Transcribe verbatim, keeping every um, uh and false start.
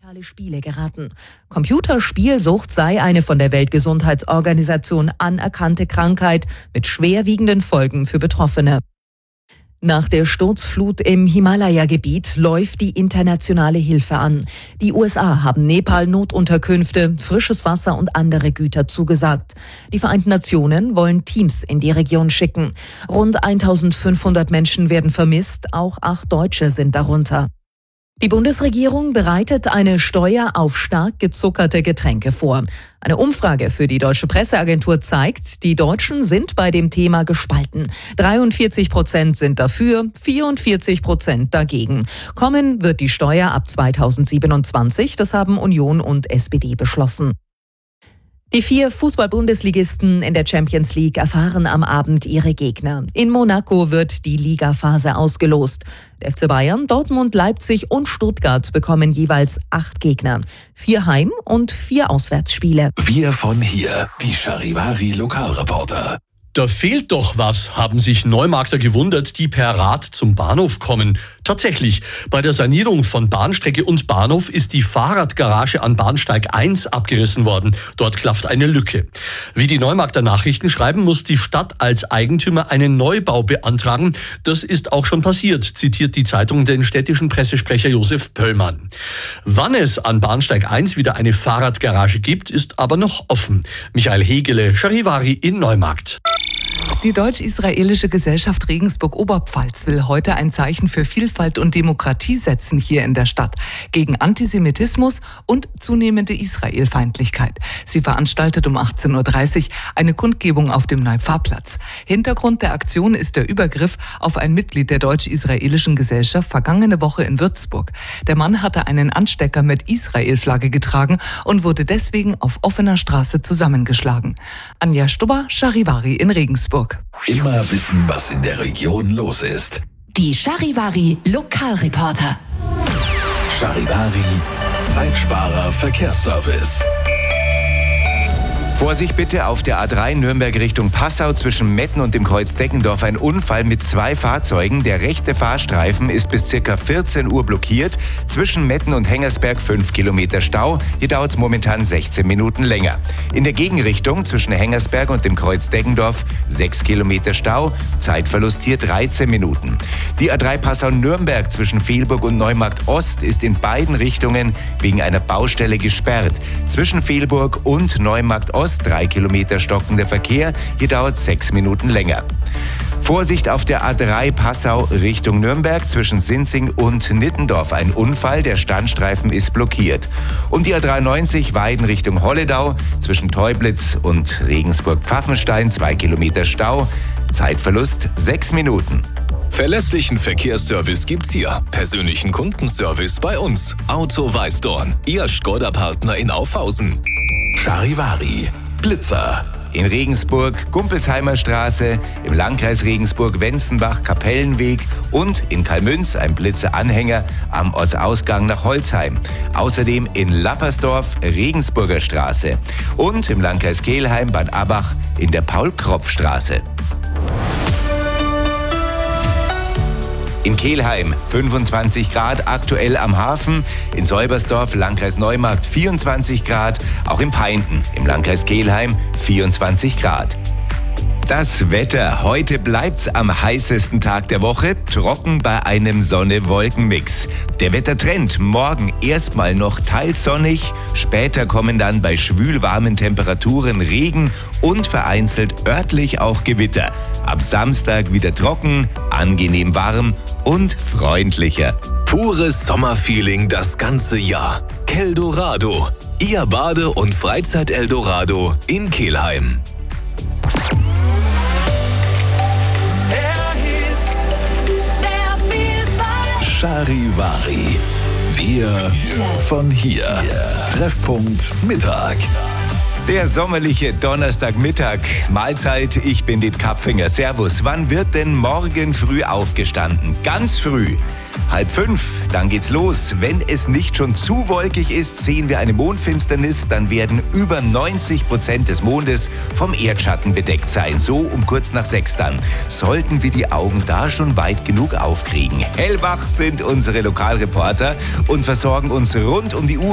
digitale Spiele geraten. Computerspielsucht sei eine von der Weltgesundheitsorganisation anerkannte Krankheit mit schwerwiegenden Folgen für Betroffene. Nach der Sturzflut im Himalaya-Gebiet läuft die internationale Hilfe an. Die U S A haben Nepal Notunterkünfte, frisches Wasser und andere Güter zugesagt. Die Vereinten Nationen wollen Teams in die Region schicken. Rund eintausendfünfhundert Menschen werden vermisst, auch acht Deutsche sind darunter. Die Bundesregierung bereitet eine Steuer auf stark gezuckerte Getränke vor. Eine Umfrage für die Deutsche Presseagentur zeigt, die Deutschen sind bei dem Thema gespalten. dreiundvierzig Prozent sind dafür, vierundvierzig Prozent dagegen. Kommen wird die Steuer ab zweitausendsiebenundzwanzig, das haben Union und S P D beschlossen. Die vier Fußball-Bundesligisten in der Champions League erfahren am Abend ihre Gegner. In Monaco wird die Ligaphase ausgelost. Der F C Bayern, Dortmund, Leipzig und Stuttgart bekommen jeweils acht Gegner. Vier Heim- und vier Auswärtsspiele. Wir von hier, die Charivari-Lokalreporter. Da fehlt doch was, haben sich Neumarkter gewundert, die per Rad zum Bahnhof kommen. Tatsächlich, bei der Sanierung von Bahnstrecke und Bahnhof ist die Fahrradgarage an Bahnsteig eins abgerissen worden. Dort klafft eine Lücke. Wie die Neumarkter Nachrichten schreiben, muss die Stadt als Eigentümer einen Neubau beantragen. Das ist auch schon passiert, zitiert die Zeitung den städtischen Pressesprecher Josef Pöllmann. Wann es an Bahnsteig eins wieder eine Fahrradgarage gibt, ist aber noch offen. Michael Hegele, Charivari in Neumarkt. Die Deutsch-Israelische Gesellschaft Regensburg-Oberpfalz will heute ein Zeichen für Vielfalt und Demokratie setzen hier in der Stadt, gegen Antisemitismus und zunehmende Israelfeindlichkeit. Sie veranstaltet um achtzehn Uhr dreißig eine Kundgebung auf dem Neupfarrplatz. Hintergrund der Aktion ist der Übergriff auf ein Mitglied der Deutsch-Israelischen Gesellschaft vergangene Woche in Würzburg. Der Mann hatte einen Anstecker mit Israel-Flagge getragen und wurde deswegen auf offener Straße zusammengeschlagen. Anja Stubber, Charivari in Regensburg. Immer wissen, was in der Region los ist. Die Charivari Lokalreporter. Charivari Zeitsparer Verkehrsservice. Vorsicht bitte auf der A drei Nürnberg Richtung Passau zwischen Metten und dem Kreuz Deckendorf ein Unfall mit zwei Fahrzeugen. Der rechte Fahrstreifen ist bis ca. vierzehn Uhr blockiert. Zwischen Metten und Hengersberg fünf Kilometer Stau. Hier dauert es momentan sechzehn Minuten länger. In der Gegenrichtung zwischen Hengersberg und dem Kreuz Deckendorf sechs Kilometer Stau. Zeitverlust hier dreizehn Minuten. Die A drei Passau-Nürnberg zwischen Fehlburg und Neumarkt Ost ist in beiden Richtungen wegen einer Baustelle gesperrt. Zwischen Fehlburg und Neumarkt Ost drei Kilometer stockender Verkehr, hier dauert sechs Minuten länger. Vorsicht auf der A drei Passau Richtung Nürnberg zwischen Sinzing und Nittendorf. Ein Unfall, der Standstreifen ist blockiert. Und die A dreiundneunzig Weiden Richtung Holledau zwischen Teublitz und Regensburg-Pfaffenstein zwei Kilometer Stau. Zeitverlust sechs Minuten. Verlässlichen Verkehrsservice gibt's hier. Persönlichen Kundenservice bei uns. Auto Weißdorn, Ihr Skoda-Partner in Aufhausen. Charivari Blitzer. In Regensburg, Gumpelsheimer Straße, im Landkreis Regensburg, Wenzenbach, Kapellenweg und in Kalmünz ein Blitzer-Anhänger am Ortsausgang nach Holzheim. Außerdem in Lappersdorf, Regensburger Straße und im Landkreis Kelheim, Bad Abbach in der Paul-Kropf-Straße. In Kelheim fünfundzwanzig Grad, aktuell am Hafen. In Säubersdorf, Landkreis Neumarkt vierundzwanzig Grad. Auch in Peinten, im Landkreis Kelheim vierundzwanzig Grad. Das Wetter. Heute bleibt's am heißesten Tag der Woche. Trocken bei einem Sonne-Wolken-Mix. Der Wettertrend. Morgen erstmal noch teils sonnig. Später kommen dann bei schwülwarmen Temperaturen Regen und vereinzelt örtlich auch Gewitter. Ab Samstag wieder trocken, angenehm warm und freundlicher. Pures Sommerfeeling das ganze Jahr. Keldorado. Ihr Bade- und Freizeit-Eldorado in Kelheim. Charivari. Wir von hier. Treffpunkt Mittag. Der sommerliche Donnerstagmittag. Mahlzeit, ich bin Dit Kapfinger. Servus. Wann wird denn morgen früh aufgestanden? Ganz früh. Halb fünf, dann geht's los. Wenn es nicht schon zu wolkig ist, sehen wir eine Mondfinsternis, dann werden über neunzig Prozent des Mondes vom Erdschatten bedeckt sein. So um kurz nach sechs dann. Sollten wir die Augen da schon weit genug aufkriegen. Hellwach sind unsere Lokalreporter und versorgen uns rund um die Uhr